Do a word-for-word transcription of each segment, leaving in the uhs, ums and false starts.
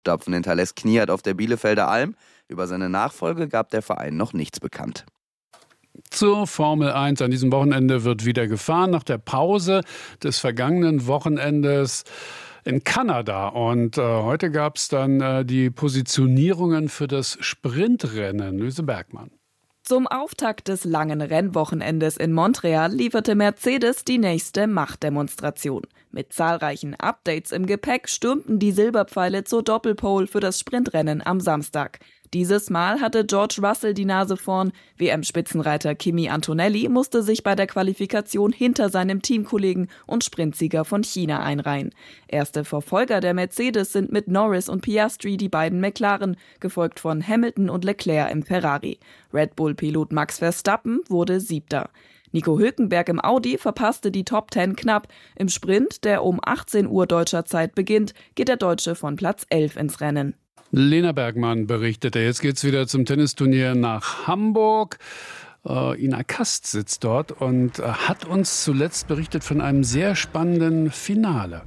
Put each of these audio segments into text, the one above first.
Fußstapfen hinterlässt Kniat auf der Bielefelder Alm. Über seine Nachfolge gab der Verein noch nichts bekannt. Zur Formel eins. An diesem Wochenende wird wieder gefahren, nach der Pause des vergangenen Wochenendes in Kanada. Und äh, heute gab es dann äh, die Positionierungen für das Sprintrennen. Lüse Bergmann. Zum Auftakt des langen Rennwochenendes in Montreal lieferte Mercedes die nächste Machtdemonstration. Mit zahlreichen Updates im Gepäck stürmten die Silberpfeile zur Doppelpole für das Sprintrennen am Samstag. Dieses Mal hatte George Russell die Nase vorn. W M-Spitzenreiter Kimi Antonelli musste sich bei der Qualifikation hinter seinem Teamkollegen und Sprintsieger von China einreihen. Erste Verfolger der Mercedes sind mit Norris und Piastri die beiden McLaren, gefolgt von Hamilton und Leclerc im Ferrari. Red Bull-Pilot Max Verstappen wurde Siebter. Nico Hülkenberg im Audi verpasste die Top Ten knapp. Im Sprint, der um achtzehn Uhr deutscher Zeit beginnt, geht der Deutsche von Platz elf ins Rennen. Lena Bergmann berichtete. Jetzt geht's wieder zum Tennisturnier nach Hamburg. Äh, Ina Kast sitzt dort und äh, hat uns zuletzt berichtet von einem sehr spannenden Finale.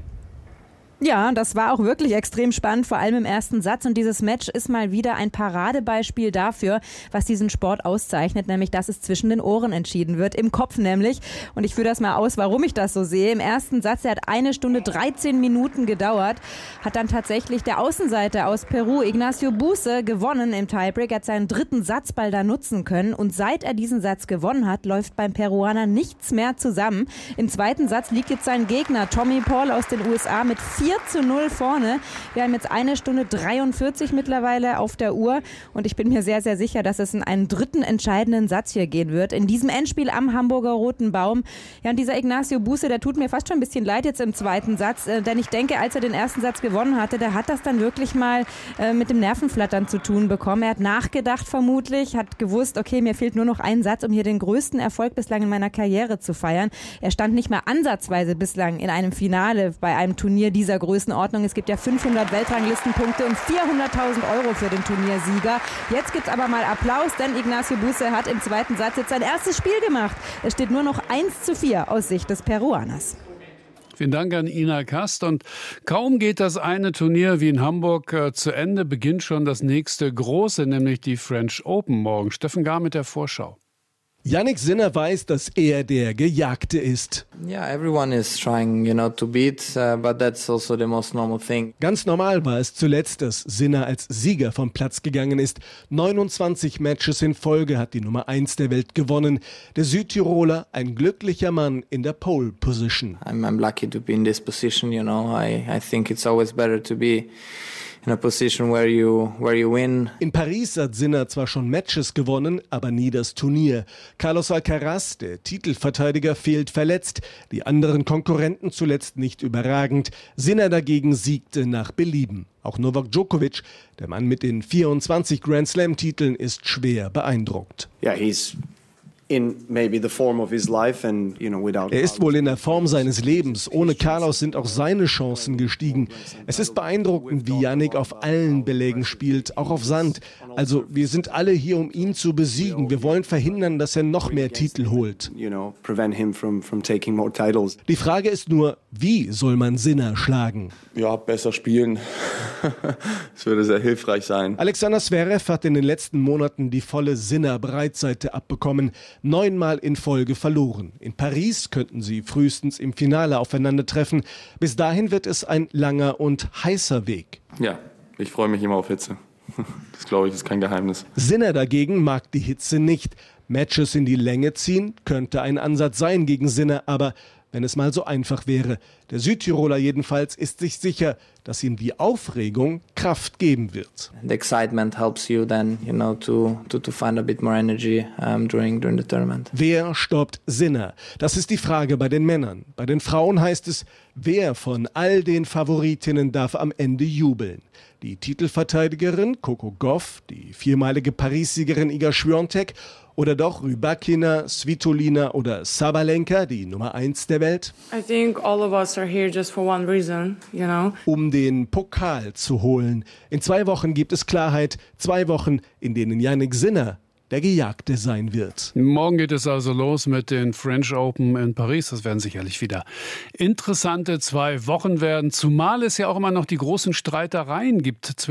Ja, das war auch wirklich extrem spannend, vor allem im ersten Satz. Und dieses Match ist mal wieder ein Paradebeispiel dafür, was diesen Sport auszeichnet, nämlich dass es zwischen den Ohren entschieden wird, im Kopf nämlich. Und ich führe das mal aus, warum ich das so sehe. Im ersten Satz, der hat eine Stunde dreizehn Minuten gedauert, hat dann tatsächlich der Außenseiter aus Peru, Ignacio Buse, gewonnen im Tiebreak, hat seinen dritten Satzball da nutzen können. Und seit er diesen Satz gewonnen hat, läuft beim Peruaner nichts mehr zusammen. Im zweiten Satz liegt jetzt sein Gegner, Tommy Paul aus den U S A, mit vier zu null vorne. Wir haben jetzt eine Stunde dreiundvierzig mittlerweile auf der Uhr und ich bin mir sehr, sehr sicher, dass es in einen dritten entscheidenden Satz hier gehen wird. In diesem Endspiel am Hamburger Roten Baum. Ja, und dieser Ignacio Buse, der tut mir fast schon ein bisschen leid jetzt im zweiten Satz, äh, denn ich denke, als er den ersten Satz gewonnen hatte, der hat das dann wirklich mal äh, mit dem Nervenflattern zu tun bekommen. Er hat nachgedacht vermutlich, hat gewusst, okay, mir fehlt nur noch ein Satz, um hier den größten Erfolg bislang in meiner Karriere zu feiern. Er stand nicht mal ansatzweise bislang in einem Finale bei einem Turnier dieser Größenordnung. Es gibt ja fünfhundert Weltranglistenpunkte und vierhunderttausend Euro für den Turniersieger. Jetzt gibt es aber mal Applaus, denn Ignacio Buse hat im zweiten Satz jetzt sein erstes Spiel gemacht. Es steht nur noch eins zu vier aus Sicht des Peruaners. Vielen Dank an Ina Kast. Und kaum geht das eine Turnier wie in Hamburg äh, zu Ende, beginnt schon das nächste große, nämlich die French Open morgen. Steffen Gahr mit der Vorschau. Jannik Sinner weiß, dass er der Gejagte ist. Yeah, everyone is trying, you know, to beat, uh, but that's also the most normal thing. Ganz normal war es zuletzt, dass Sinner als Sieger vom Platz gegangen ist. neunundzwanzig Matches in Folge hat die Nummer eins der Welt gewonnen. Der Südtiroler, ein glücklicher Mann in der Pole Position. I'm, I'm lucky to be in this position, you know. I, I think it's always better to be in a position where you, where you win. In Paris hat Sinner zwar schon Matches gewonnen, aber nie das Turnier. Carlos Alcaraz, der Titelverteidiger, fehlt verletzt. Die anderen Konkurrenten zuletzt nicht überragend. Sinner dagegen siegte nach Belieben. Auch Novak Djokovic, der Mann mit den vierundzwanzig Grand Slam-Titeln, ist schwer beeindruckt. Yeah, he's in maybe the form of his life and, you know, without. Er ist wohl in der Form seines Lebens. Ohne Carlos sind auch seine Chancen gestiegen. Es ist beeindruckend, wie Jannik auf allen Belägen spielt, auch auf Sand. Also wir sind alle hier, um ihn zu besiegen. Wir wollen verhindern, dass er noch mehr Titel holt. You know, prevent him from from taking more titles. Die Frage ist nur, wie soll man Sinner schlagen? Ja, besser spielen. Das würde sehr hilfreich sein. Alexander Zverev hat in den letzten Monaten die volle Sinner-Breitseite abbekommen. Neunmal in Folge verloren. In Paris könnten sie frühestens im Finale aufeinandertreffen. Bis dahin wird es ein langer und heißer Weg. Ja, ich freue mich immer auf Hitze. Das glaube ich, ist kein Geheimnis. Sinner dagegen mag die Hitze nicht. Matches in die Länge ziehen könnte ein Ansatz sein gegen Sinner, aber wenn es mal so einfach wäre. Der Südtiroler jedenfalls ist sich sicher, dass ihm die Aufregung Kraft geben wird. The excitement helps you then, you know, to to to find a bit more energy um, during during the tournament. Wer stoppt Sinner? Das ist die Frage bei den Männern. Bei den Frauen heißt es, wer von all den Favoritinnen darf am Ende jubeln? Die Titelverteidigerin Coco Gauff, die viermalige Paris-Siegerin Iga Swiatek oder doch Rybakina, Svitolina oder Sabalenka, die Nummer eins der Welt? I think all of us are here just for one reason, you know. Um den Pokal zu holen. In zwei Wochen gibt es Klarheit. Zwei Wochen, in denen Jannik Sinner der Gejagte sein wird. Morgen geht es also los mit den French Open in Paris. Das werden sicherlich wieder interessante zwei Wochen werden. Zumal es ja auch immer noch die großen Streitereien gibt zwischen